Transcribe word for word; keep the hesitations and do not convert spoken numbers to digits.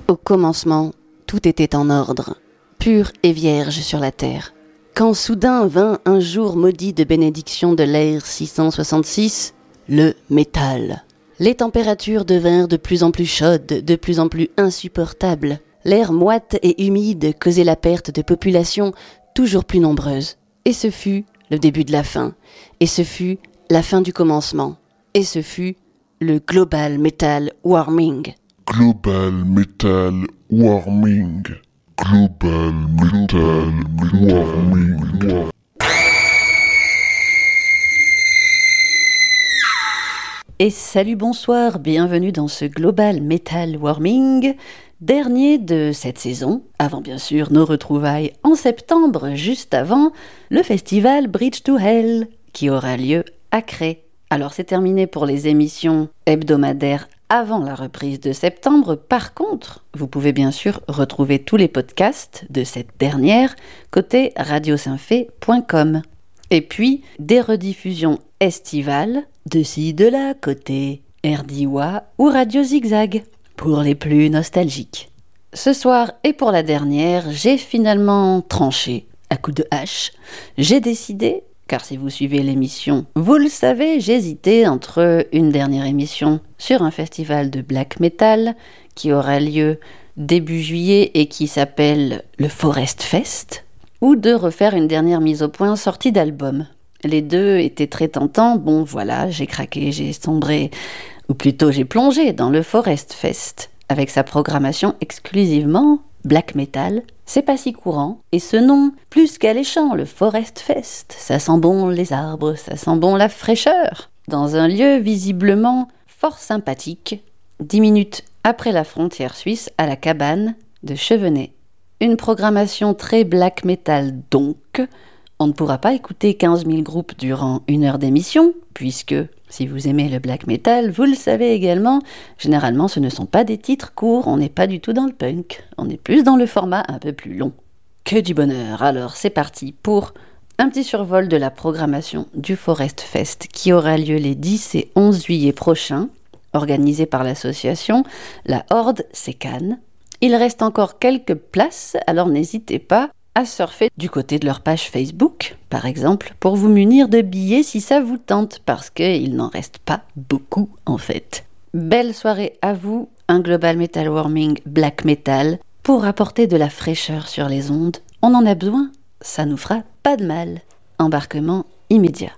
Au commencement, tout était en ordre, pur et vierge sur la terre. Quand soudain vint un jour maudit de bénédiction de l'ère six cent soixante-six, le métal. Les températures devinrent de plus en plus chaudes, de plus en plus insupportables. L'air moite et humide causait la perte de populations toujours plus nombreuses. Et ce fut le début de la fin. Et ce fut la fin du commencement. Et ce fut le Global Metal Warming. Global Metal Warming. Global Metal Warming. Et salut, bonsoir, bienvenue dans ce Global Metal Warming, dernier de cette saison, avant bien sûr nos retrouvailles en septembre, juste avant le festival Bridge to Hell, qui aura lieu à Cré. Alors c'est terminé pour les émissions hebdomadaires avant la reprise de septembre. Par contre, vous pouvez bien sûr retrouver tous les podcasts de cette dernière côté radio symphé point com. Et puis, des rediffusions estivales de ci, de là, côté R D W A ou Radio Zigzag, pour les plus nostalgiques. Ce soir, et pour la dernière, j'ai finalement tranché, à coups de hache. J'ai décidé, car si vous suivez l'émission, vous le savez, j'hésitais entre une dernière émission sur un festival de black metal qui aura lieu début juillet et qui s'appelle le Forest Fest, ou de refaire une dernière mise au point sortie d'album. Les deux étaient très tentants. Bon, voilà, j'ai craqué, j'ai sombré, ou plutôt j'ai plongé dans le Forest Fest, avec sa programmation exclusivement black metal. C'est pas si courant, et ce nom, plus qu'alléchant, le Forest Fest, ça sent bon les arbres, ça sent bon la fraîcheur, dans un lieu visiblement fort sympathique, dix minutes après la frontière suisse, à la cabane de Chevenay. Une programmation très black metal donc. On ne pourra pas écouter quinze mille groupes durant une heure d'émission, puisque, si vous aimez le black metal, vous le savez également, généralement ce ne sont pas des titres courts, on n'est pas du tout dans le punk, on est plus dans le format un peu plus long. Que du bonheur. Alors c'est parti pour un petit survol de la programmation du Forest Fest qui aura lieu les dix et onze juillet prochains, organisé par l'association La Horde Sécane. Il reste encore quelques places, alors n'hésitez pas à surfer du côté de leur page Facebook, par exemple, pour vous munir de billets si ça vous tente, parce qu'il n'en reste pas beaucoup en fait. Belle soirée à vous, un Global Metal Warming Black Metal, pour apporter de la fraîcheur sur les ondes. On en a besoin, ça nous fera pas de mal. Embarquement immédiat.